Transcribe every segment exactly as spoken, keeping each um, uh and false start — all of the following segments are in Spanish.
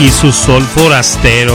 y su sol forastero.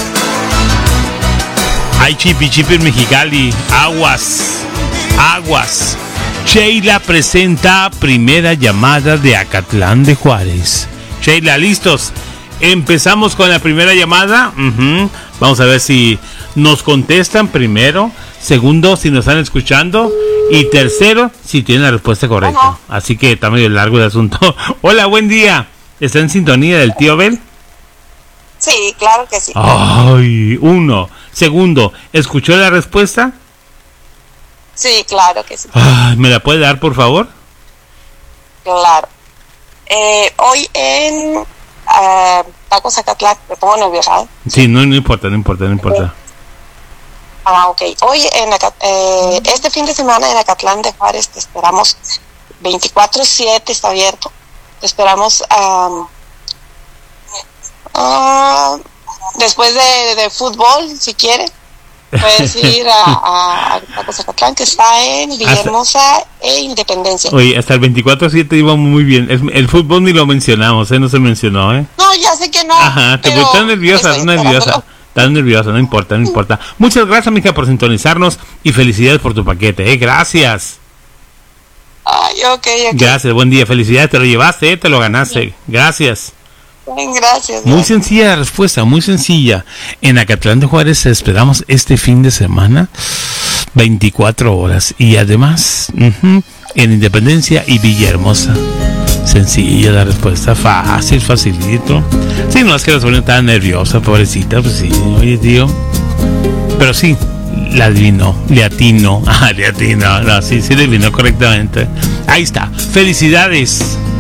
Ay, chipi chipi en Mexicali, aguas, aguas. Sheila presenta primera llamada de Acatlán de Juárez. Sheila, ¿listos? Empezamos con la primera llamada. Uh-huh. Vamos a ver si nos contestan primero. Segundo, si nos están escuchando. Y tercero, si tienen la respuesta correcta. Uh-huh. Así que está medio largo el asunto. Hola, buen día. ¿Está en sintonía del tío Bel? Sí, claro que sí. Ay, uno. Segundo, ¿escuchó la respuesta? Sí, claro que sí. Ay, ¿me la puede dar, por favor? Claro. Eh, hoy en uh, Tacos Acatlán, me pongo nerviosa, ¿eh? Sí, no, no importa, no importa, no importa. Ah, ok. Hoy, en Acat- eh, este fin de semana en Acatlán de Juárez, te esperamos veinticuatro siete, está abierto. Te esperamos um, uh, después de, de fútbol, si quieres. Puedes ir a, a, a Tacos Acatlán, que está en Villahermosa hasta, e Independencia. Oye, hasta el veinticuatro siete iba muy bien. El, el fútbol ni lo mencionamos, ¿eh? No se mencionó, ¿eh? No, ya sé que no. Ajá, te estás nerviosa, estás nerviosa. Estás nerviosa, no importa, no importa. Muchas gracias, mija, por sintonizarnos y felicidades por tu paquete, ¿eh? Gracias. Ay, ok, ok. Gracias, buen día, felicidades, te lo llevaste, ¿eh? Te lo ganaste. Gracias. Gracias. Muy sencilla la respuesta, muy sencilla. En Acatlán de Juárez esperamos este fin de semana veinticuatro horas y además uh-huh, en Independencia y Villahermosa. Sencilla la respuesta, fácil, facilito. Sí, no es que la sobrina estaba nerviosa, pobrecita, pues sí, oye tío. Pero sí, la adivinó, le atinó, ah, le atinó, no, sí, sí le adivinó correctamente. Ahí está, felicidades.